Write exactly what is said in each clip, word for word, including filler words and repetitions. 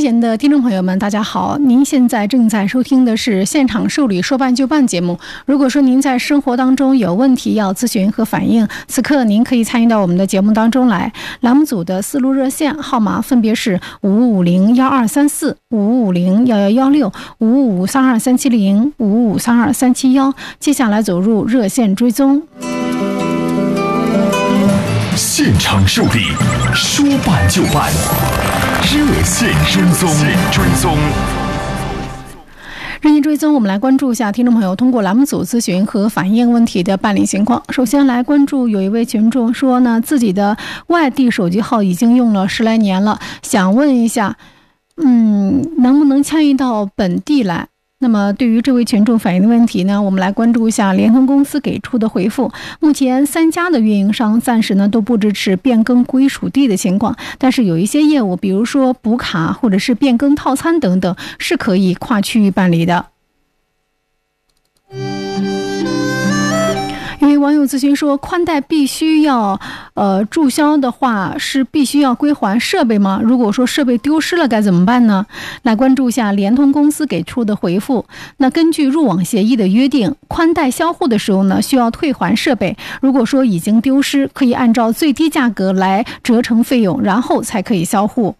前的听众朋友们，大家好！您现在正在收听的是现场受理说办就办节目。如果说您在生活当中有问题要咨询和反映，此刻您可以参与到我们的节目当中来。栏目组的四路热线号码分别是五五零幺二三四、五五零幺幺幺六、五五三二三七零、五五三二三七幺。接下来走入热线追踪。 现场受理，说办就办，热线追踪。追踪。 热线追踪，我们来关注一下听众朋友通过栏目组咨询和反映问题的办理情况。首先来关注，有一位群众说呢，自己的外地手机号已经用了十来年了，想问一下，嗯，能不能迁移到本地来？那么对于这位群众反映的问题呢，我们来关注一下联通公司给出的回复。目前三家的运营商暂时呢都不支持变更归属地的情况，但是有一些业务，比如说补卡或者是变更套餐等等，是可以跨区域办理的。因为网友咨询说，宽带必须要呃注销的话，是必须要归还设备吗？如果说设备丢失了该怎么办呢？来关注一下联通公司给出的回复。那根据入网协议的约定，宽带销户的时候呢，需要退还设备。如果说已经丢失，可以按照最低价格来折成费用，然后才可以销户。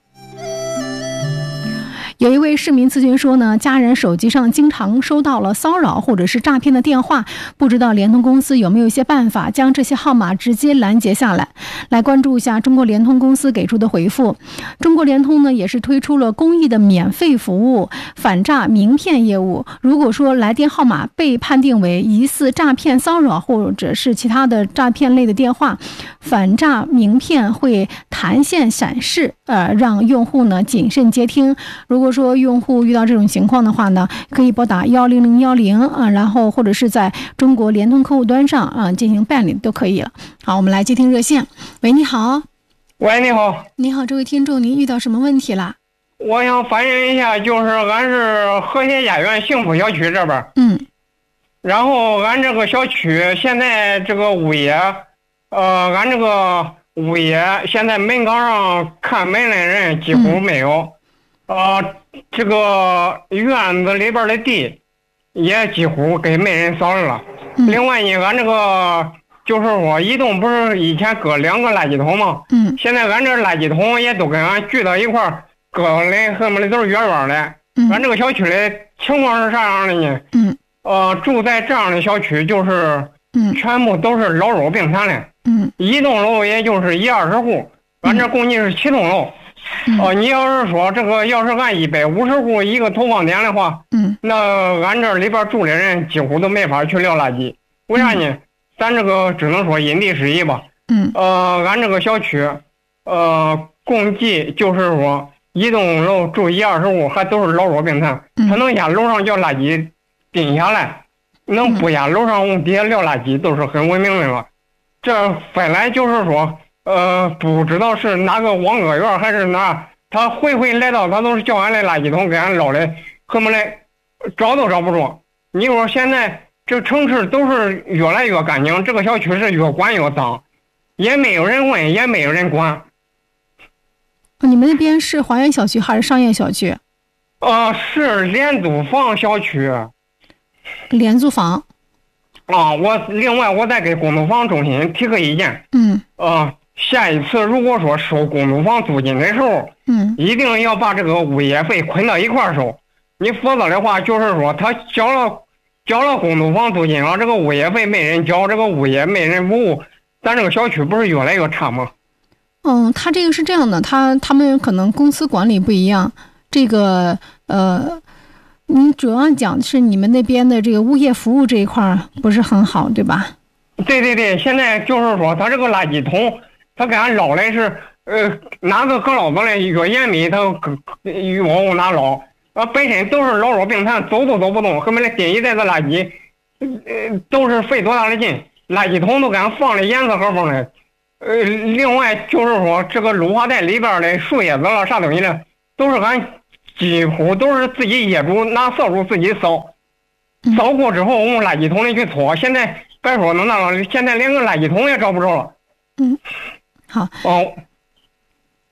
有一位市民咨询说呢，家人手机上经常收到了骚扰或者是诈骗的电话，不知道联通公司有没有一些办法将这些号码直接拦截下来。来关注一下中国联通公司给出的回复。中国联通呢也是推出了公益的免费服务反诈名片业务。如果说来电号码被判定为疑似诈骗骚扰或者是其他的诈骗类的电话，反诈名片会弹线闪示，呃，让用户呢谨慎接听。如果说用户遇到这种情况的话呢，可以拨打幺零零幺零啊，然后或者是在中国联通客户端上啊进行办理都可以了。好，我们来接听热线。喂，你好。 喂，你好。 你好，这位听众，您遇到什么问题了？ 我想反映一下，就是俺是和谐家园幸福小区这边， 嗯， 然后俺这个小区现在这个物业，呃，俺这个物业现在门岗上看门的人几乎没有，嗯、呃，这个院子里边的地也几乎给没人扫了。 嗯、 另外呢，俺这个就是说移动不是以前搁两个垃圾桶吗？ 嗯， 现在俺这垃圾桶也都跟俺聚到一块儿，搁的恨不得都是远远的。 嗯， 俺这个小区的情况是啥样的呢？ 嗯， 呃，住在这样的小区就是嗯， 全部都是老弱病残的。 嗯， 一栋楼也就是一二十户，俺这共计是七栋楼。 嗯、 哦、呃，你要是说这个要是按一百五十户一个投放点的话， 嗯， 那俺这里边住的人几乎都没法去撂垃圾。为啥呢？咱这个只能说因地制宜吧。 嗯， 呃，俺这个小区，呃，共计就是说一栋楼住一二十户，还都是老弱病残，他能下楼上叫垃圾顶下来，能不下楼上往底下撂垃圾都是很文明的了。这本来就是说，呃，不知道是哪个网格员还是哪，他回回来到他都是叫俺的垃圾桶给俺捞的，恨不得找都找不着。你说现在这城市都是越来越干净，这个小区是越管越脏，也没有人问，也没有人管。 你们那边是华园小区还是商业小区？ 呃，是廉租房小区。 廉租房。 啊，我另外我再给公租房中心提个意见。 嗯。 呃，下一次如果说收公租房租金的时候， 嗯， 一定要把这个物业费捆到一块收。你否则的话，就是说他交了交了公租房租金了，这个物业费没人交，这个物业没人服务，咱这个小区不是越来越差吗？ 嗯，他这个是这样的，他他们可能公司管理不一样，这个呃。你主要讲的是你们那边的这个物业服务这一块不是很好，对吧？ 对对对，现在就是说他这个垃圾桶，他给俺捞的是呃哪个搁老子的越严密，他越往哪捞啊，本身都是老弱病残，走都走不动，恨不得顶一袋子垃圾，呃都是费多大的劲，垃圾桶都给俺放的严丝合缝的。呃，另外就是说这个绿化带里边的树叶子了啥东西的，都是俺几乎都是自己业主拿扫帚自己扫，扫过之后我们垃圾桶里去拖。现在别说能那了，现在连个垃圾桶也找不着了。 嗯，好。 哦，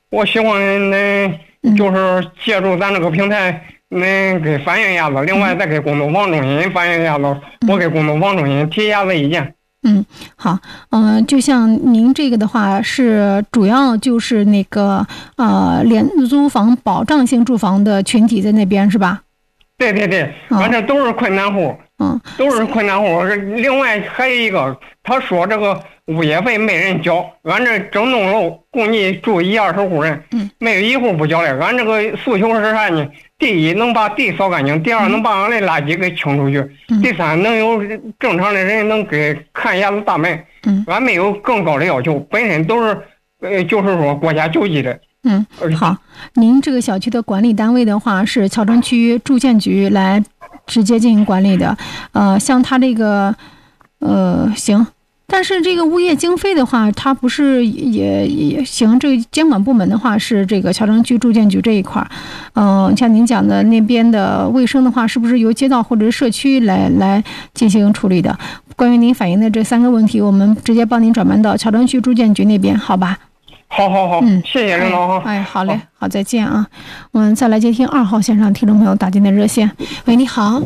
我希望恁就是借助咱这个平台，恁给反映一下子，另外再给工作房中心反映一下子，我给工作房中心提一下子意见。 嗯，好，嗯、呃，就像您这个的话，是主要就是那个呃廉租房保障性住房的群体在那边是吧？ 对对对，反正都是困难户， 嗯， 都是困难户。另外还有一个，他说这个物业费没人交，俺这整栋楼共计住一二十户人，嗯，没有一户不交的。俺这个诉求是啥呢？第一，能把地扫干净；第二，能把俺的垃圾给清出去； 嗯、 第三，能有正常的人能给看一下子大门。嗯，俺没有更高的要求，本身都是，呃，就是说国家救济的。 嗯，好，您这个小区的管理单位的话是桥城区住建局来直接进行管理的，呃，像他这个，呃，行。但是这个物业经费的话，它不是也也行。这个监管部门的话是这个桥城区住建局这一块儿，嗯、呃，像您讲的那边的卫生的话，是不是由街道或者是社区来来进行处理的？关于您反映的这三个问题，我们直接帮您转办到桥城区住建局那边，好吧？ 好好好，嗯，谢谢领导哈。 哎，好嘞，好, 好，再见啊。我们再来接听二号线上听众朋友打进的热线。喂，你好。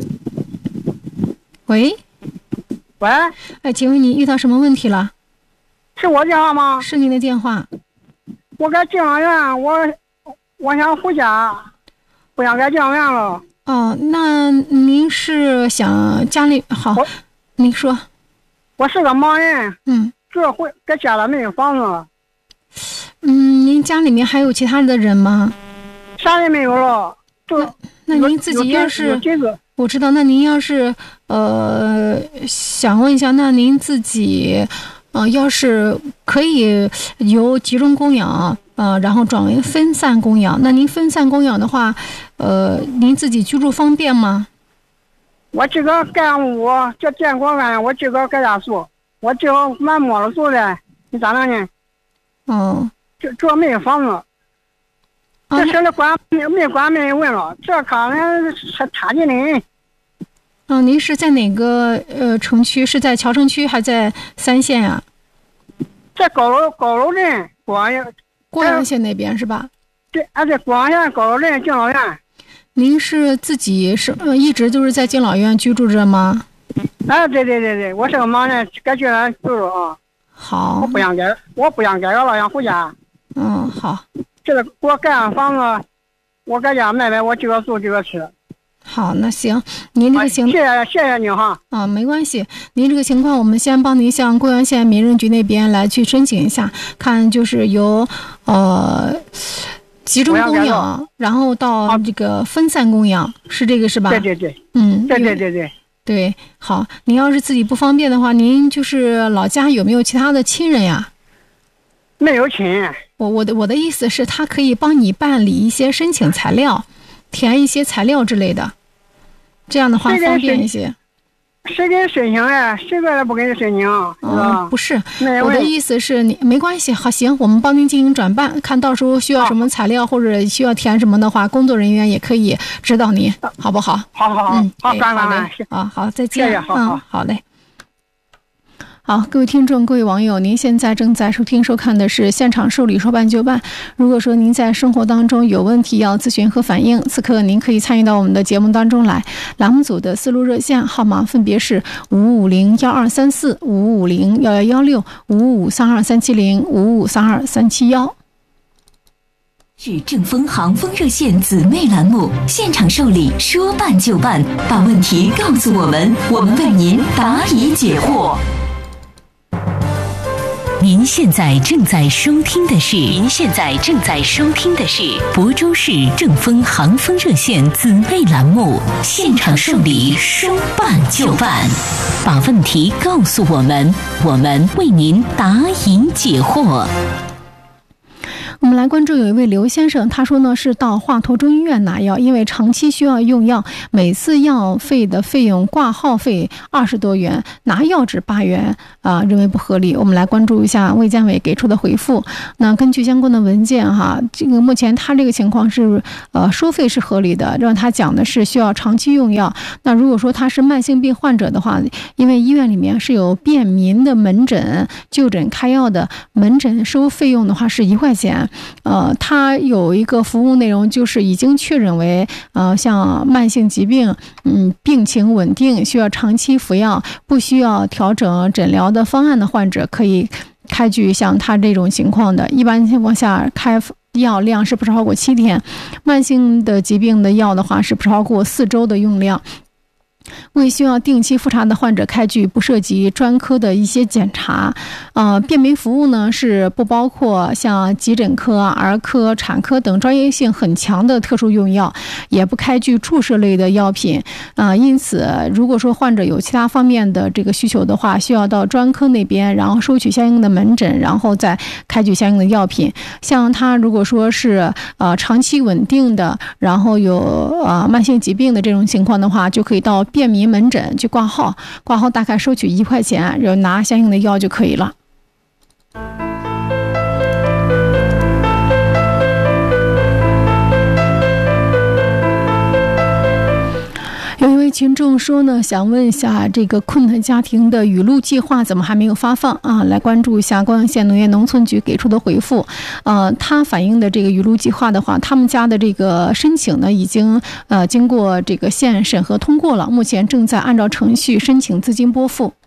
喂。 喂， 哎，请问你遇到什么问题了？ 是我电话吗？ 是您的电话。 我该敬老院，我我想回家，不想该敬老院了。 哦，那您是想家里好？您说。 我是个盲人， 嗯， 这回在家里没有房子了。 嗯，您家里面还有其他的人吗？ 啥也没有了。就那那您自己要是，我知道，那您要是呃想问一下，那您自己呃要是可以由集中供养呃然后转为分散供养，那您分散供养的话，呃您自己居住方便吗？ 我这个干屋叫建国安，我这个搁家住，我这个蛮摸了住的，你咋弄呢？ 哦， 这这没有房子。这事儿管没管没人问了，这可能是差劲的人。 嗯，您是在哪个呃城区？是在桥城区还在三县啊？ 在高楼高楼镇广阳过阳县那边是吧？ 对，啊对，广阳县高楼镇敬老院。 您是自己是呃一直都是在敬老院居住着吗？ 啊，对对对对，我是个盲人，该居然住着啊。 好。 我不想改，我不想改个了，想回家。 嗯，好。 这个给我盖上房子，我搁家卖卖，我这个住这个吃。 好，那行，您这个情， 谢谢谢谢您哈。 啊，没关系，您这个情况，我们先帮您向贵阳县民政局那边来去申请一下，看就是由呃集中供养，然后到这个分散供养，是这个是吧？ 对对对， 嗯， 对对对对对，好，您要是自己不方便的话，您就是老家有没有其他的亲人呀？ 没有亲。 我我的我的意思是，他可以帮你办理一些申请材料，填一些材料之类的，这样的话方便一些。 谁给申请嘞？谁个也不给你申请， 嗯，不是，我的意思是你没关系，好行，我们帮您进行转办，看到时候需要什么材料或者需要填什么的话，工作人员也可以指导您，好不好？ 好好好， 嗯， 好， 感恩啊，好，再见， 谢谢，好好， 好嘞。好，各位听众、各位网友，您现在正在收听、收看的是现场受理说办就办。如果说您在生活当中有问题要咨询和反映，此刻您可以参与到我们的节目当中来。栏目组的四路热线号码分别是五五零幺二三四、五五零幺幺幺六、五五三二三七零、五五三二三七幺。 是正风航风热线姊妹栏目，现场受理，说办就办，把问题告诉我们，我们为您答疑解惑。您现在正在收听的是，您现在正在收听的是亳州市正风航风热线姊妹栏目，现场受理，说办就办，把问题告诉我们，我们为您答疑解惑。 我们来关注有一位刘先生，他说呢是到华佗中医院拿药，因为长期需要用药，每次药费的费用挂号费二十多元，拿药只八元啊、呃，认为不合理。我们来关注一下卫健委给出的回复。那根据相关的文件哈，这个目前他这个情况是呃收费是合理的，让他讲的是需要长期用药。那如果说他是慢性病患者的话，因为医院里面是有便民的门诊就诊开药的，门诊收费用的话是一块钱。 院，呃，它有一个服务内容，就是已经确认为呃像慢性疾病，嗯，病情稳定，需要长期服药，不需要调整诊疗的方案的患者，可以开具像他这种情况的。一般情况下，开药量是不超过七天，慢性的疾病的药的话是不超过四周的用量。为需要定期复查的患者开具不涉及专科的一些检查，呃，便民服务呢是不包括像急诊科、儿科、产科等专业性很强的特殊用药，也不开具注射类的药品，呃，因此如果说患者有其他方面的这个需求的话，需要到专科那边，然后收取相应的门诊，然后再开具相应的药品。像他如果说是呃长期稳定的，然后有呃慢性疾病的这种情况的话，就可以到便民门诊去挂号，挂号大概收取一块钱，然后拿相应的药就可以了。有一位群众说呢，想问一下这个困难家庭的雨露计划怎么还没有发放啊？来关注一下高阳县农业农村局给出的回复。呃，他反映的这个雨露计划的话，他们家的这个申请呢，已经呃经过这个县审核通过了，目前正在按照程序申请资金拨付。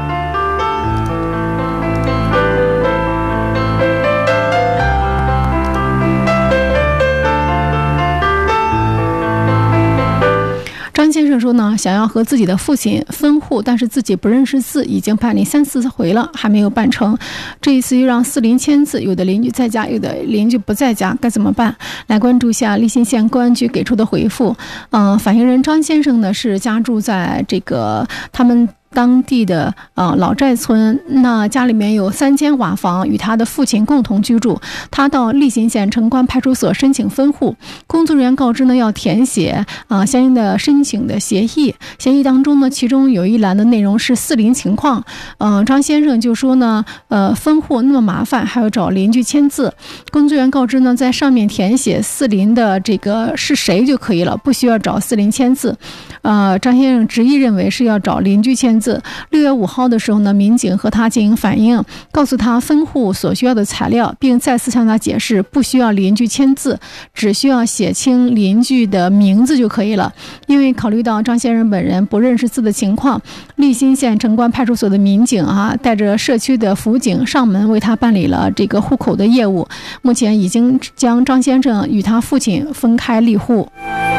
张先生说呢，想要和自己的父亲分户，但是自己不认识字，已经办理三四回了，还没有办成。这一次又让四邻签字，有的邻居在家，有的邻居不在家，该怎么办？来关注一下溧新县公安局给出的回复。嗯、呃，反映人张先生呢是家住在这个他们当地的呃老寨村，那家里面有三间瓦房，与他的父亲共同居住。他到溧新县城关派出所申请分户，工作人员告知呢要填写啊、呃、相应的申请的协议。协议当中呢，其中有一栏的内容是四邻情况。嗯、呃，张先生就说呢，呃分户那么麻烦，还要找邻居签字。工作人员告知呢，在上面填写四邻的这个是谁就可以了，不需要找四邻签字。呃，张先生执意认为是要找邻居签字。六月五号的时候呢，民警和他进行反映，告诉他分户所需要的材料，并再次向他解释不需要邻居签字，只需要写清邻居的名字就可以了。因为考虑到张先生本人不认识字的情况，溧新县城关派出所的民警啊，带着社区的辅警上门为他办理了这个户口的业务。目前已经将张先生与他父亲分开立户。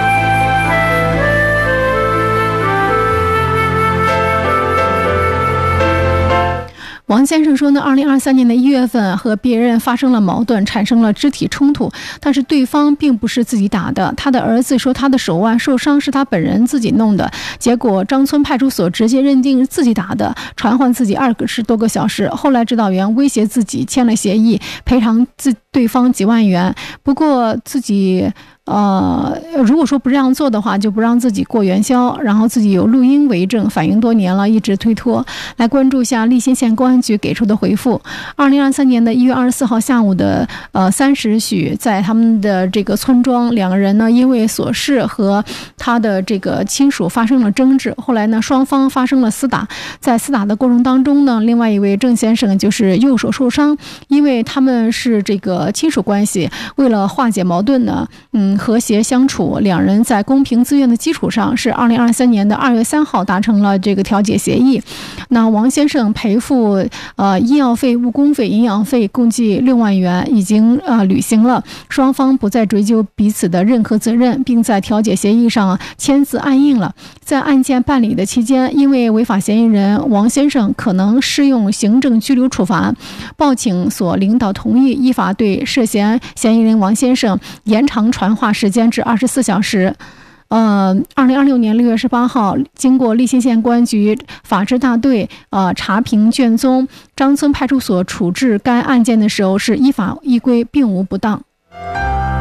王先生说呢，二零二三年的一月份和别人发生了矛盾，产生了肢体冲突，但是对方并不是自己打的。他的儿子说他的手腕受伤是他本人自己弄的，结果张村派出所直接认定自己打的，传唤自己二十多个小时。后来指导员威胁自己签了协议，赔偿自对方几万元，不过自己呃，如果说不这样做的话，就不让自己过元宵，然后自己有录音为证，反映多年了，一直推脱。来关注一下溧新县公安局给出的回复。二零二三年的一月二十四号下午的呃三时许，在他们的这个村庄，两个人呢因为琐事和他的这个亲属发生了争执，后来呢双方发生了厮打，在厮打的过程当中呢，另外一位郑先生就是右手受伤，因为他们是这个亲属关系，为了化解矛盾呢，嗯。和谐相处，两人在公平自愿的基础上，是二零二三年的二月三号达成了这个调解协议。那王先生赔付呃医药费、误工费、营养费共计六万元，已经呃履行了，双方不再追究彼此的任何责任，并在调解协议上签字按印了。在案件办理的期间，因为违法嫌疑人王先生可能适用行政拘留处罚，报请所领导同意，依法对涉嫌嫌疑人王先生延长传话时间至二十四小时。呃，二零二六年六月十八号，经过溧新县公安局法制大队呃查评卷宗，张村派出所处置该案件的时候是依法依规，并无不当。